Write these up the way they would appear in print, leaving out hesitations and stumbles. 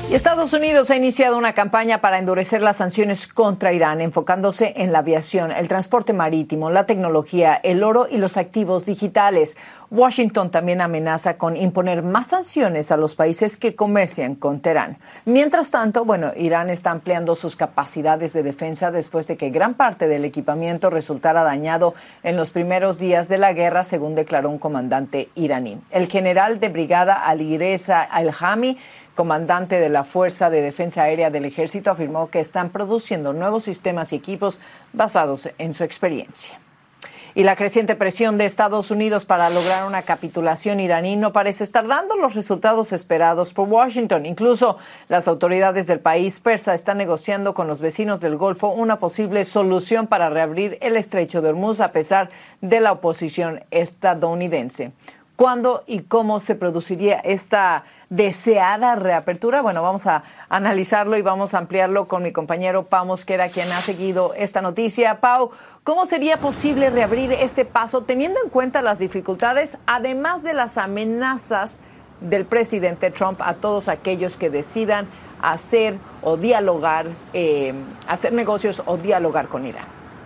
Y Estados Unidos ha iniciado una campaña para endurecer las sanciones contra Irán, enfocándose en la aviación, el transporte marítimo, la tecnología, el oro y los activos digitales. Washington también amenaza con imponer más sanciones a los países que comercian con Teherán. Mientras tanto, Irán está ampliando sus capacidades de defensa después de que gran parte del equipamiento resultara dañado en los primeros días de la guerra, según declaró un comandante iraní. El general de brigada Alireza Al-Hami, comandante de la Fuerza de Defensa Aérea del Ejército, afirmó que están produciendo nuevos sistemas y equipos basados en su experiencia. Y la creciente presión de Estados Unidos para lograr una capitulación iraní no parece estar dando los resultados esperados por Washington. Incluso las autoridades del país persa están negociando con los vecinos del Golfo una posible solución para reabrir el estrecho de Hormuz a pesar de la oposición estadounidense. ¿Cuándo y cómo se produciría esta deseada reapertura? Vamos a analizarlo y vamos a ampliarlo con mi compañero Pau Mosquera, quien ha seguido esta noticia. Pau, ¿cómo sería posible reabrir este paso teniendo en cuenta las dificultades, además de las amenazas del presidente Trump a todos aquellos que decidan hacer o dialogar, hacer negocios o dialogar con Irán?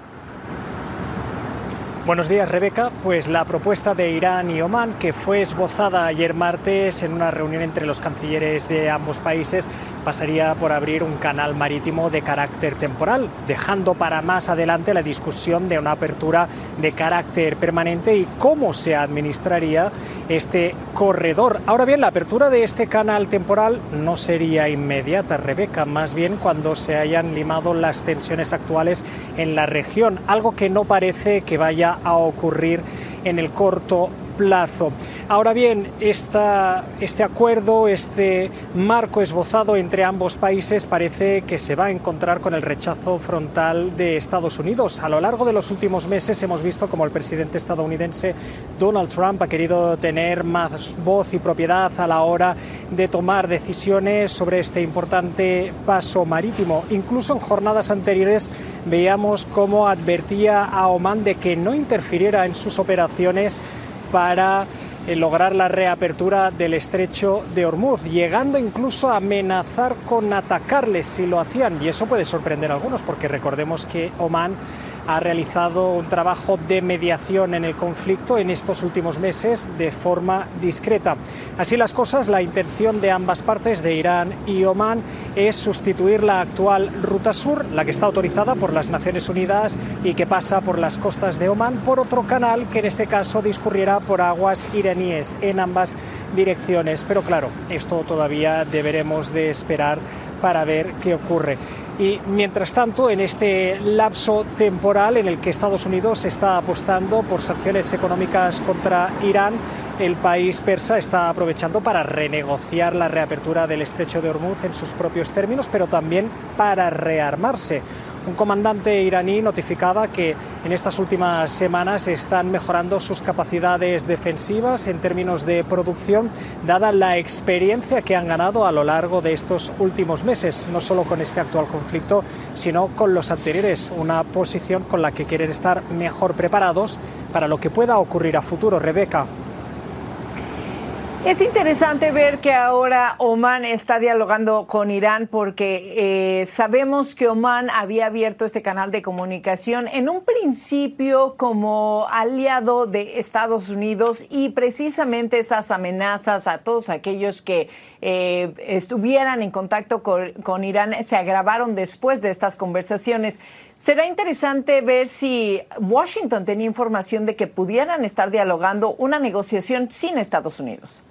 Buenos días, Rebeca. Pues la propuesta de Irán y Omán, que fue esbozada ayer martes en una reunión entre los cancilleres de ambos países, pasaría por abrir un canal marítimo de carácter temporal, dejando para más adelante la discusión de una apertura de carácter permanente y cómo se administraría este corredor. Ahora bien, la apertura de este canal temporal no sería inmediata, Rebeca, más bien cuando se hayan limado las tensiones actuales en la región, algo que no parece que vaya a ocurrir en el corto plazo. Ahora bien, este acuerdo, este marco esbozado entre ambos países parece que se va a encontrar con el rechazo frontal de Estados Unidos. A lo largo de los últimos meses hemos visto como el presidente estadounidense Donald Trump ha querido tener más voz y propiedad a la hora de tomar decisiones sobre este importante paso marítimo. Incluso en jornadas anteriores veíamos cómo advertía a Omán de que no interfiriera en sus operaciones para lograr la reapertura del estrecho de Hormuz, llegando incluso a amenazar con atacarles si lo hacían. Y eso puede sorprender a algunos, porque recordemos que Omán ha realizado un trabajo de mediación en el conflicto en estos últimos meses de forma discreta. Así las cosas, la intención de ambas partes, de Irán y Omán, es sustituir la actual Ruta Sur, la que está autorizada por las Naciones Unidas y que pasa por las costas de Omán, por otro canal que en este caso discurriera por aguas iraníes en ambas direcciones. Pero claro, esto todavía deberemos de esperar para ver qué ocurre. Y mientras tanto, en este lapso temporal en el que Estados Unidos está apostando por sanciones económicas contra Irán, el país persa está aprovechando para renegociar la reapertura del estrecho de Hormuz en sus propios términos, pero también para rearmarse. Un comandante iraní notificaba que en estas últimas semanas están mejorando sus capacidades defensivas en términos de producción, dada la experiencia que han ganado a lo largo de estos últimos meses, no solo con este actual conflicto, sino con los anteriores, una posición con la que quieren estar mejor preparados para lo que pueda ocurrir a futuro. Rebeca. Es interesante ver que ahora Omán está dialogando con Irán porque sabemos que Omán había abierto este canal de comunicación en un principio como aliado de Estados Unidos, y precisamente esas amenazas a todos aquellos que estuvieran en contacto con Irán se agravaron después de estas conversaciones. Será interesante ver si Washington tenía información de que pudieran estar dialogando una negociación sin Estados Unidos.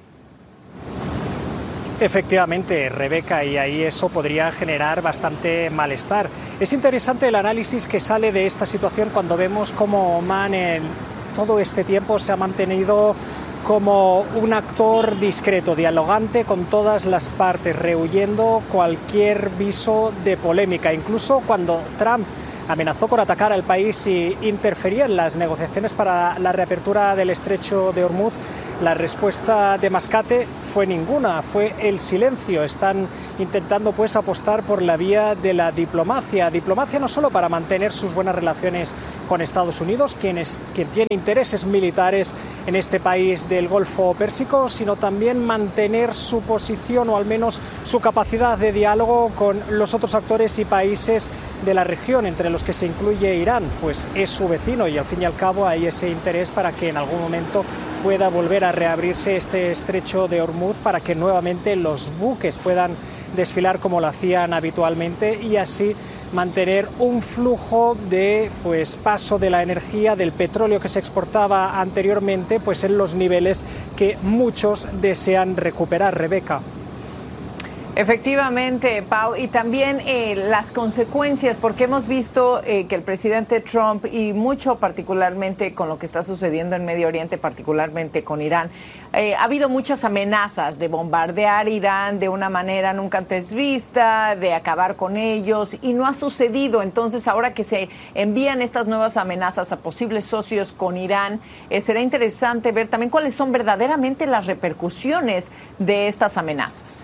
Efectivamente, Rebeca, y ahí eso podría generar bastante malestar. Es interesante el análisis que sale de esta situación cuando vemos cómo Omán en todo este tiempo se ha mantenido como un actor discreto, dialogante con todas las partes, rehuyendo cualquier viso de polémica. Incluso cuando Trump amenazó con atacar al país y interfería en las negociaciones para la reapertura del estrecho de Hormuz, la respuesta de Mascate fue ninguna, fue el silencio. Están intentando apostar por la vía de la diplomacia no solo para mantener sus buenas relaciones con Estados Unidos, quien tiene intereses militares en este país del Golfo Pérsico, sino también mantener su posición o al menos su capacidad de diálogo con los otros actores y países de la región, entre los que se incluye Irán, pues es su vecino y al fin y al cabo hay ese interés para que en algún momento pueda volver a reabrirse este estrecho de Hormuz para que nuevamente los buques puedan desfilar como lo hacían habitualmente y así mantener un flujo de paso de la energía, del petróleo que se exportaba anteriormente, pues en los niveles que muchos desean recuperar, Rebeca. Efectivamente, Pau, y también las consecuencias, porque hemos visto que el presidente Trump, y mucho particularmente con lo que está sucediendo en Medio Oriente, particularmente con Irán, ha habido muchas amenazas de bombardear Irán de una manera nunca antes vista, de acabar con ellos, y no ha sucedido. Entonces, ahora que se envían estas nuevas amenazas a posibles socios con Irán, será interesante ver también cuáles son verdaderamente las repercusiones de estas amenazas.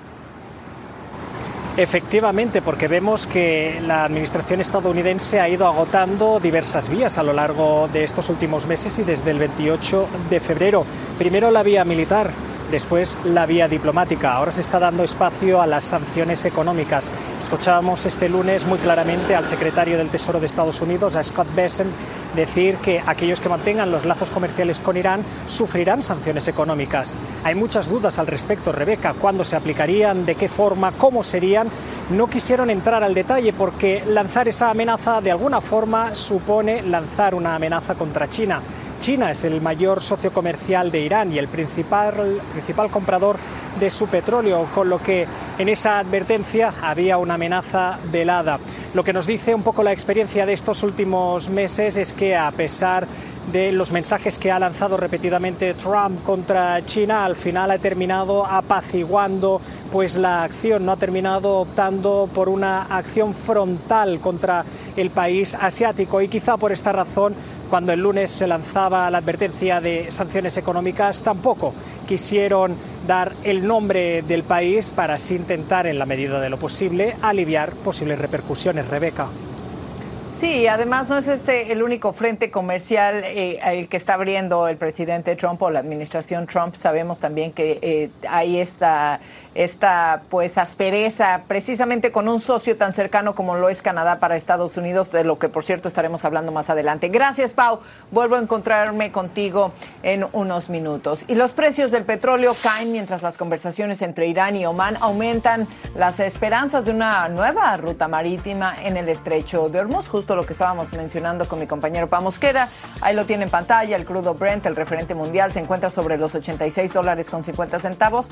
Efectivamente, porque vemos que la administración estadounidense ha ido agotando diversas vías a lo largo de estos últimos meses y desde el 28 de febrero. Primero la vía militar, después la vía diplomática. Ahora se está dando espacio a las sanciones económicas. Escuchábamos este lunes muy claramente al secretario del Tesoro de Estados Unidos, a Scott Bessent, decir que aquellos que mantengan los lazos comerciales con Irán sufrirán sanciones económicas. Hay muchas dudas al respecto, Rebeca, cuándo se aplicarían, de qué forma, cómo serían. No quisieron entrar al detalle porque lanzar esa amenaza de alguna forma supone lanzar una amenaza contra China. China es el mayor socio comercial de Irán y el principal comprador de su petróleo, con lo que en esa advertencia había una amenaza velada. Lo que nos dice un poco la experiencia de estos últimos meses es que, a pesar de los mensajes que ha lanzado repetidamente Trump contra China, al final ha terminado apaciguando la acción, no ha terminado optando por una acción frontal contra el país asiático, y quizá por esta razón, cuando el lunes se lanzaba la advertencia de sanciones económicas, tampoco quisieron dar el nombre del país para así intentar, en la medida de lo posible, aliviar posibles repercusiones, Rebeca. Sí, además no es el único frente comercial el que está abriendo el presidente Trump o la administración Trump. Sabemos también que hay esta aspereza precisamente con un socio tan cercano como lo es Canadá para Estados Unidos, de lo que por cierto estaremos hablando más adelante. Gracias, Pau. Vuelvo a encontrarme contigo en unos minutos. Y los precios del petróleo caen mientras las conversaciones entre Irán y Omán aumentan las esperanzas de una nueva ruta marítima en el estrecho de Hormuz, justo lo que estábamos mencionando con mi compañero Pau Mosquera. Ahí lo tiene en pantalla. El crudo Brent, el referente mundial, se encuentra sobre los $86.50,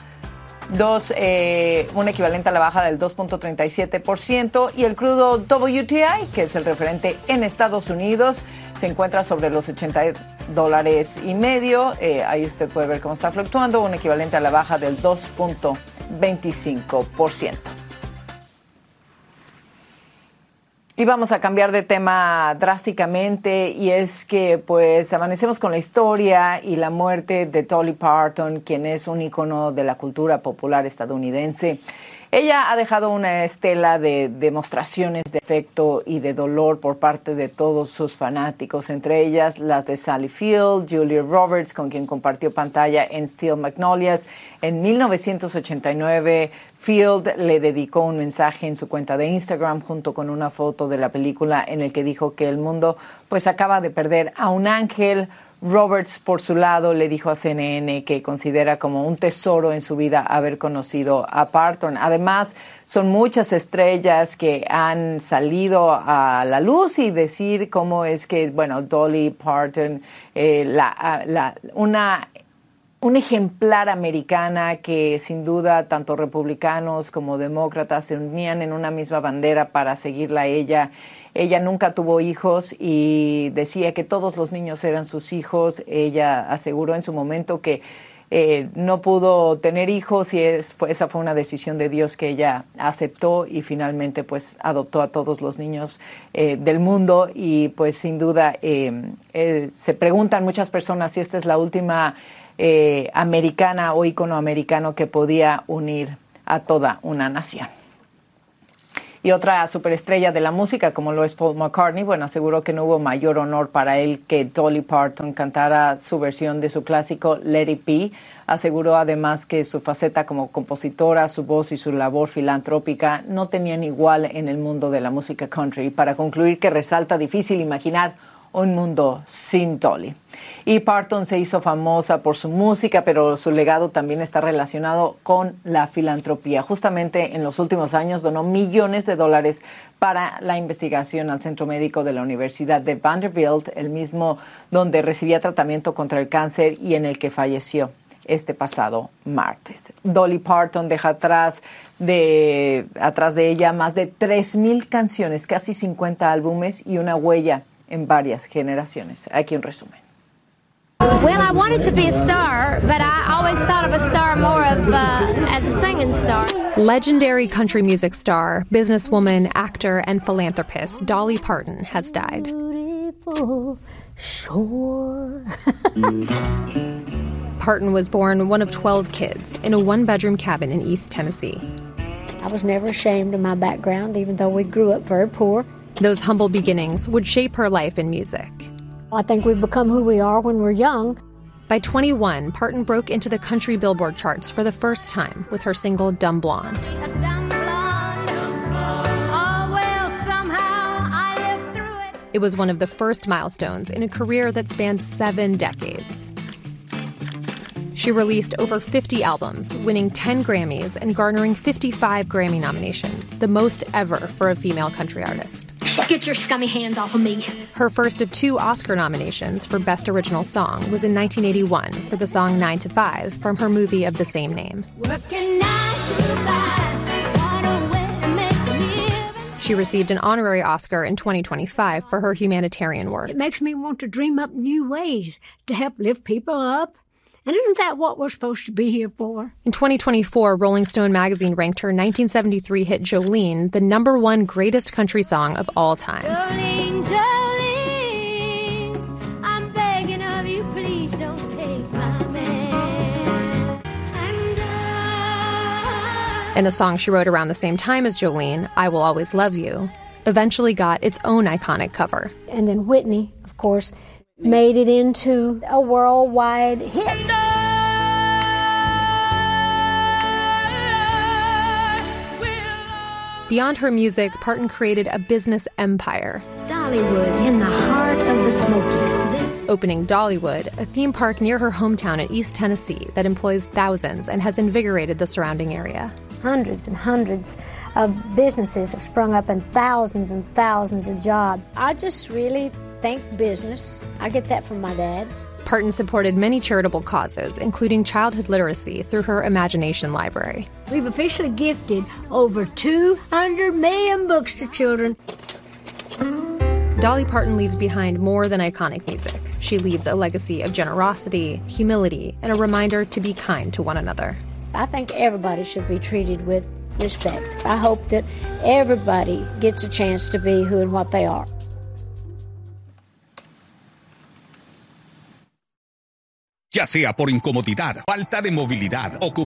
un equivalente a la baja del 2.37%, y el crudo WTI, que es el referente en Estados Unidos, se encuentra sobre los $80.50. Ahí usted puede ver cómo está fluctuando, un equivalente a la baja del 2.25%. Y vamos a cambiar de tema drásticamente, y es que amanecemos con la historia y la muerte de Dolly Parton, quien es un ícono de la cultura popular estadounidense. Ella ha dejado una estela de demostraciones de afecto y de dolor por parte de todos sus fanáticos, entre ellas las de Sally Field, Julia Roberts, con quien compartió pantalla en Steel Magnolias. En 1989, Field le dedicó un mensaje en su cuenta de Instagram junto con una foto de la película en el que dijo que el mundo acaba de perder a un ángel. Roberts, por su lado, le dijo a CNN que considera como un tesoro en su vida haber conocido a Parton. Además, son muchas estrellas que han salido a la luz y decir cómo es que, Dolly Parton, un ejemplar americana que sin duda tanto republicanos como demócratas se unían en una misma bandera para seguirla a ella. Ella nunca tuvo hijos y decía que todos los niños eran sus hijos. Ella aseguró en su momento que no pudo tener hijos y esa fue una decisión de Dios que ella aceptó, y finalmente adoptó a todos los niños del mundo. Y sin duda se preguntan muchas personas si esta es la última americana o ícono americano que podía unir a toda una nación. Y otra superestrella de la música, como lo es Paul McCartney, bueno, aseguró que no hubo mayor honor para él que Dolly Parton cantara su versión de su clásico Let It Be. Aseguró además que su faceta como compositora, su voz y su labor filantrópica no tenían igual en el mundo de la música country. Para concluir, que resulta difícil imaginar un mundo sin Dolly. Y Parton se hizo famosa por su música, pero su legado también está relacionado con la filantropía. Justamente en los últimos años donó millones de dólares para la investigación al Centro Médico de la Universidad de Vanderbilt, el mismo donde recibía tratamiento contra el cáncer y en el que falleció este pasado martes. Dolly Parton deja atrás de ella más de 3,000 canciones, casi 50 álbumes y una huella en varias generaciones. Aquí un resumen. Well, I wanted to be a star, but I always thought of a star more of as a singing star. Legendary country music star, businesswoman, actor, and philanthropist Dolly Parton has died. Beautiful shore. Parton was born one of 12 kids in a one-bedroom cabin in East Tennessee. I was never ashamed of my background, even though we grew up very poor. Those humble beginnings would shape her life in music. I think we become who we are when we're young. By 21, Parton broke into the country Billboard charts for the first time with her single Dumb Blonde. A dumb blonde. Oh, well, somehow I lived through it. It was one of the first milestones in a career that spanned 7 decades. She released over 50 albums, winning 10 Grammys and garnering 55 Grammy nominations, the most ever for a female country artist. Get your scummy hands off of me. Her first of 2 Oscar nominations for Best Original Song was in 1981 for the song 9 to 5 from her movie of the same name. Working 9 to 5, what a way to make a living. She received an honorary Oscar in 2025 for her humanitarian work. It makes me want to dream up new ways to help lift people up. And isn't that what we're supposed to be here for? In 2024, Rolling Stone magazine ranked her 1973 hit Jolene the #1 greatest country song of all time. Jolene, Jolene, I'm begging of you, please don't take my man. And a song she wrote around the same time as Jolene, I Will Always Love You, eventually got its own iconic cover. And then Whitney, of course, made it into a worldwide hit. Beyond her music, Parton created a business empire. Dollywood, in the heart of the Smokies. Opening Dollywood, a theme park near her hometown in East Tennessee that employs thousands and has invigorated the surrounding area. Hundreds and hundreds of businesses have sprung up and thousands of jobs. I just really think business. I get that from my dad. Parton supported many charitable causes, including childhood literacy through her Imagination Library. We've officially gifted over 200 million books to children. Dolly Parton leaves behind more than iconic music. She leaves a legacy of generosity, humility, and a reminder to be kind to one another. I think everybody should be treated with respect. I hope that everybody gets a chance to be who and what they are. Ya sea por incomodidad, falta de movilidad, ocupación